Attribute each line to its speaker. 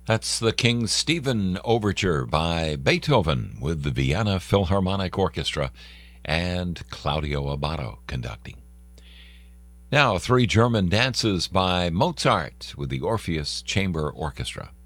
Speaker 1: That's the King Stephen Overture by Beethoven with the Vienna Philharmonic Orchestra and Claudio Abbado conducting. Now, three German dances by Mozart with the Orpheus Chamber Orchestra.